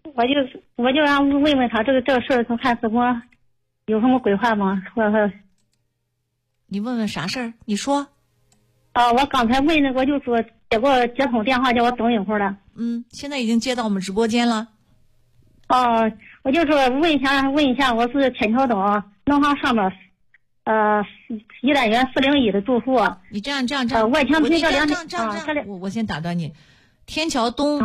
我就让问问他这个事儿，他看怎么有什么规划吗？或者你问问啥事儿？你说。 我刚才问那个，就说结果接通电话叫我等一会儿了。 现在已经接到我们直播间了。 我就说问一下，我是天桥东农行上面一单元401的住户。 你这样， 外墙皮这两我先打断你。天桥东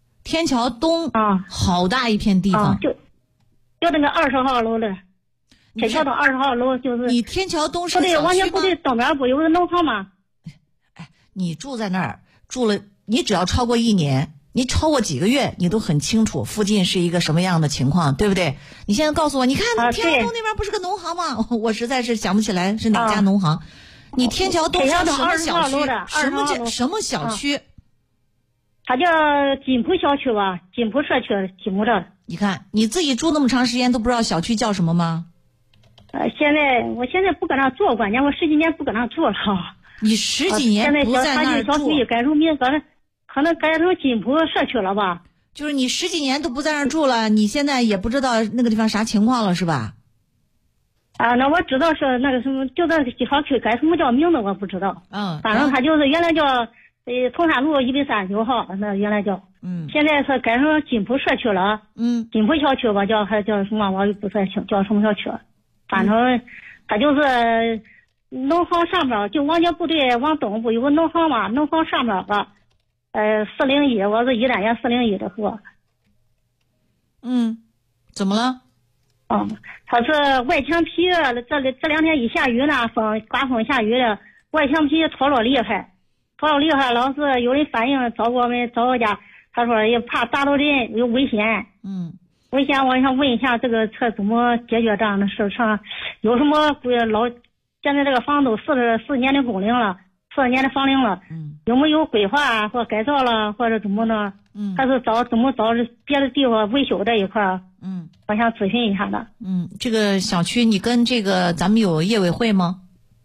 好大一片地方。 就那个20号楼的。天桥东20号楼就是。 你天桥东是小区吗？ 完全不对，东边不有个农行吗？ 你住在那儿住了，你只要超过1年，你超过几个月，你都很清楚附近是一个什么样的情况，对不对？你现在告诉我，你看天桥东那边不是个农行吗？我实在是想不起来是哪家农行。你天桥东是什么小区？什么小区？ 它叫金浦小区吧，金浦社区金浦这。 你看你自己住那么长时间都不知道小区叫什么吗？ 我现在不搁那住，关键我10几年不搁那住了。 你10几年不在那儿住， 小区改成名，可能改成金浦社区了吧？ 就是你10几年都不在那儿住了，你现在也不知道那个地方啥情况了，是吧？ 那我知道是那个什么，就这小区改什么叫名字我不知道。反正它就是原来叫通山路139号，那原来叫。现在是改成金浦社区了。金浦小区吧，还叫什么？我也不太清叫什么小区。反正它就是农行上边，就王家部队往东部有个农行嘛，农行上边吧，401，我是一单元401的户。 怎么了？ 它是外墙皮，这2天一下雨呢，刮风下雨的，外墙皮脱落厉害，老是有人反映找我家，他说也怕打到人有危险。危险，我想问一下这个车怎么解决这样的事上，有什么现在这个房都44年的工龄了，40年的房龄了，有没有规划或改造了，或者怎么呢？还是怎么找别的地方维修这一块？我想咨询一下的。 这个小区你跟这个咱们有业委会吗？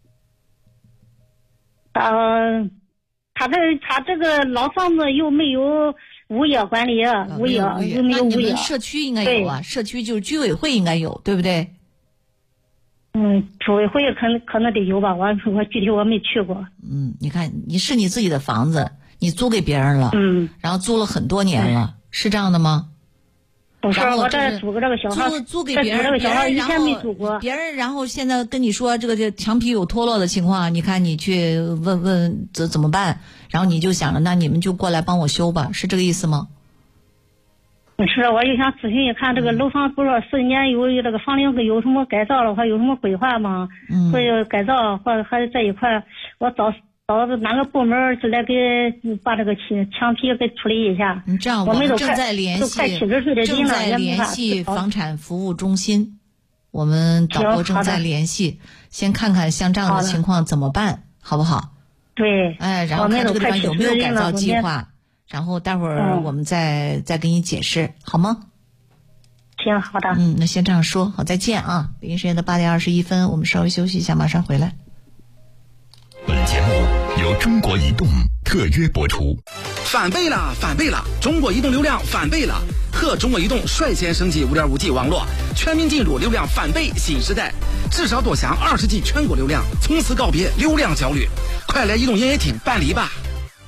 他这个老房子又没有物业管理，又没有物业。 社区应该有啊，社区就是居委会应该有，对不对？ 居委会可能得有吧，我具体我没去过。 你看你是你自己的房子，你租给别人了，然后租了很多年了，是这样的吗？ 不是，我这租个这个小孩， 租给别人，这个小孩以前没租过。 别人然后现在跟你说这个墙皮有脱落的情况，你看你去问问怎么办，然后你就想着那你们就过来帮我修吧，是这个意思吗？ 是，我就想咨询一看这个楼房，不是说40年有这个房龄有什么改造了，或有什么规划吗？或者改造，或者还这一块，我找哪个部门就来给把这个墙皮给处理一下。 这样，我们正在联系房产服务中心，我们导播正在联系，先看看像这样的情况怎么办，好不好？ 对。 然后看这个地方有没有改造计划，然后待会儿我们再给你解释，好吗？ 行，好的。 那先这样说，好，再见啊！北京时间的8点21分，我们稍微休息一下，马上回来。 本节目由中国移动特约播出。 翻倍了，中国移动流量翻倍了，和中国移动率先升级 5.5G 网络，全面进入流量翻倍新时代，至少多享20G 全国流量，从此告别流量焦虑。快来移动营业厅办理吧。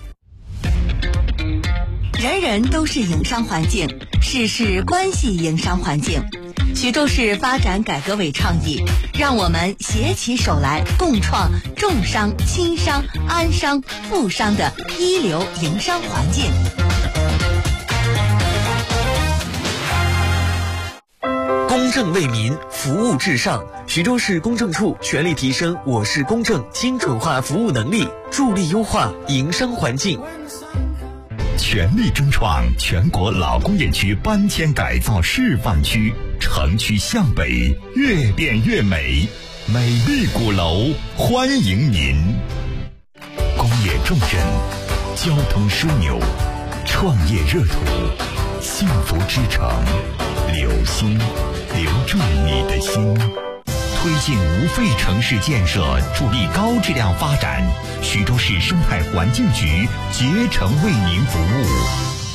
人人都是营商环境，事事关系营商环境。徐州市发展改革委倡议，让我们携起手来，共创重商、轻商、安商、富商的一流营商环境。 公正为民，服务至上。徐州市公证处全力提升我市公证精准化服务能力，助力优化营商环境。 全力争创全国老工业区搬迁改造示范区，城区向北，越变越美，美丽鼓楼欢迎您。工业重镇，交通枢纽，创业热土，幸福之城，留心，留住你的心。推进无废城市建设，助力高质量发展。徐州市生态环境局竭诚为您服务。